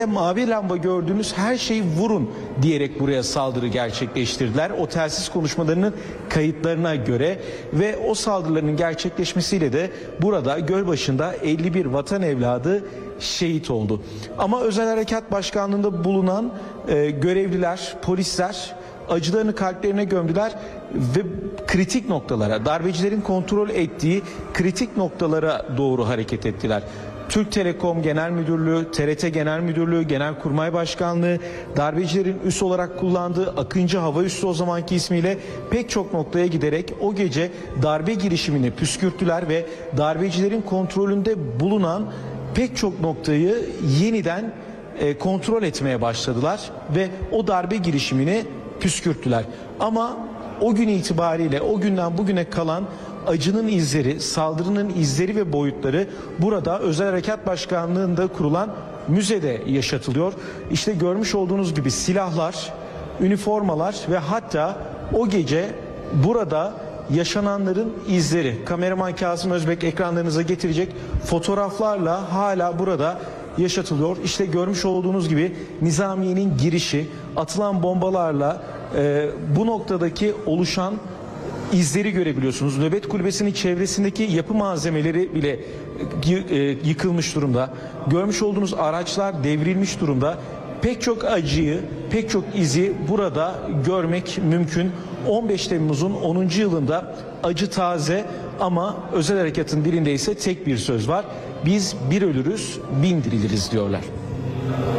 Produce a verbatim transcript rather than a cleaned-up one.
Mavi lamba gördüğünüz her şeyi vurun diyerek buraya saldırı gerçekleştirdiler. O telsiz konuşmalarının kayıtlarına göre ve o saldırıların gerçekleşmesiyle de burada Gölbaşı'nda elli bir vatan evladı şehit oldu. Ama Özel Harekat Başkanlığı'nda bulunan e, görevliler, polisler acılarını kalplerine gömdüler ve kritik noktalara, darbecilerin kontrol ettiği kritik noktalara doğru hareket ettiler. Türk Telekom Genel Müdürlüğü, T R T Genel Müdürlüğü, Genelkurmay Başkanlığı, darbecilerin üs olarak kullandığı Akıncı Hava Üssü o zamanki ismiyle pek çok noktaya giderek o gece darbe girişimini püskürttüler ve darbecilerin kontrolünde bulunan pek çok noktayı yeniden e, kontrol etmeye başladılar ve o darbe girişimini püskürttüler. Ama o gün itibariyle, o günden bugüne kalan acının izleri, saldırının izleri ve boyutları burada Özel Harekat Başkanlığı'nda kurulan müzede yaşatılıyor. İşte görmüş olduğunuz gibi silahlar, üniformalar ve hatta o gece burada yaşananların izleri. Kameraman Kasım Özbek ekranlarınıza getirecek fotoğraflarla hala burada yaşatılıyor. İşte görmüş olduğunuz gibi Nizamiye'nin girişi, atılan bombalarla e, bu noktadaki oluşan izleri görebiliyorsunuz. Nöbet Kulübesi'nin çevresindeki yapı malzemeleri bile yıkılmış durumda. Görmüş olduğunuz araçlar devrilmiş durumda. Pek çok acıyı, pek çok izi burada görmek mümkün. on beş Temmuz'un onuncu yılında acı taze ama özel harekatın dilinde ise tek bir söz var. Biz bir ölürüz, bin diriliriz diyorlar.